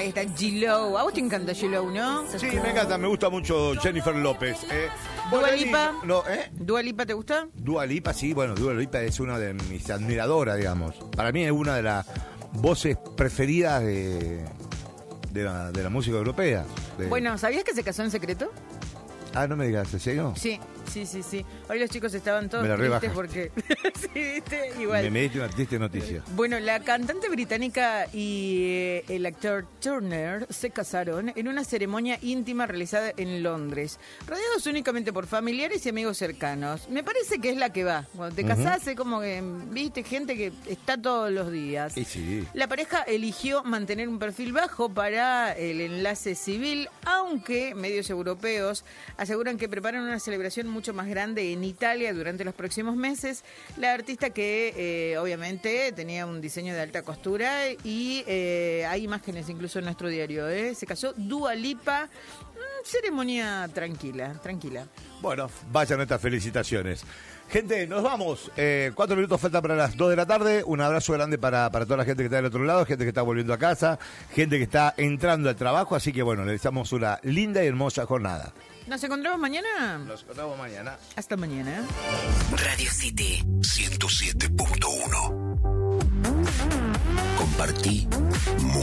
está J-Lo. A vos te encanta J-Lo, ¿no? Sí, me encanta, me gusta mucho Jennifer López. ¿Dua Lipa? No, ¿Dua Lipa te gusta? Dua Lipa, sí, bueno, Dua Lipa es una de mis admiradoras, digamos. Para mí es una de las voces preferidas de la música europea. Bueno, ¿sabías que se casó en secreto? Ah, no me digas, ¿en serio? Sí. Hoy los chicos estaban todos tristes porque... sí, ¿viste? Igual. Me diste una triste noticia. Bueno, la cantante británica y el actor Turner se casaron en una ceremonia íntima realizada en Londres, rodeados únicamente por familiares y amigos cercanos. Me parece que es la que va. Cuando te casás es como que, viste, gente que está todos los días. Y sí. La pareja eligió mantener un perfil bajo para el enlace civil, aunque medios europeos aseguran que preparan una celebración mucho más grande en Italia durante los próximos meses. La artista que obviamente tenía un diseño de alta costura y hay imágenes incluso en nuestro diario. Se casó Dua Lipa. Ceremonia tranquila. Bueno, vayan nuestras felicitaciones. Gente, nos vamos. 4 minutos faltan para las 2 de la tarde. Un abrazo grande para toda la gente que está del otro lado, gente que está volviendo a casa, gente que está entrando al trabajo. Así que bueno, les deseamos una linda y hermosa jornada. ¿Nos encontramos mañana? Nos encontramos mañana. Hasta mañana. Radio City 107.1. Compartí